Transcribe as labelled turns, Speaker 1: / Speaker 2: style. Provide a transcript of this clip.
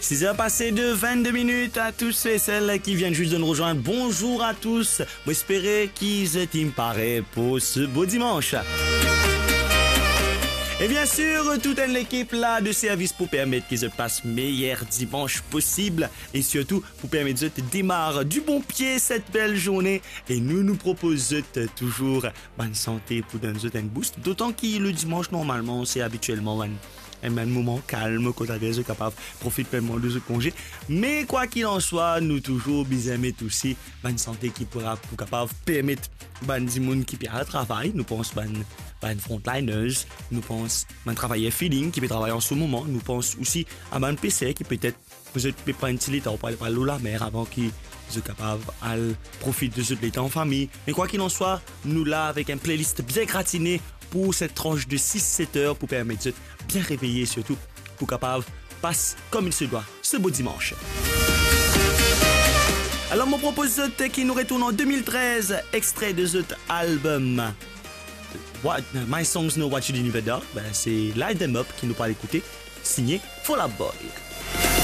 Speaker 1: 6h passées de 22 minutes à tous et celles qui viennent juste de nous rejoindre. Bonjour à tous. J'espère qu'ils étaient parés pour ce beau dimanche. Et bien sûr, toute l'équipe là de service pour permettre qu'ils se passent meilleur dimanche possible et surtout pour permettre de démarrer du bon pied cette belle journée. Et nous proposons toujours bonne santé pour donner un boost. D'autant que le dimanche, normalement, c'est habituellement un moment calme, quand on est capable de profiter pleinement de ce congé. Mais quoi qu'il en soit, nous toujours bien aussi bonne santé qui pourra pour capable permettre des gens qui peuvent travailler. Nous pensons frontliners, nous pensons travailler feeling qui peut travailler en ce moment. Nous pensons aussi à un PC qui peut-être vous êtes pas un petit temps pour aller parler la mer avant qu'ils soient capables de profiter de ce temps en famille. Mais quoi qu'il en soit, nous là avec une playlist bien gratinée pour cette tranche de 6-7 heures pour permettre de bien réveiller et surtout pour capable passer comme il se doit ce beau dimanche. Alors, mon propose qui nous retourne en 2013, extrait de cet album My Songs Know What You Didn't Even Know. C'est Light Them Up qui nous parle écouter, signé Fall Out Boy.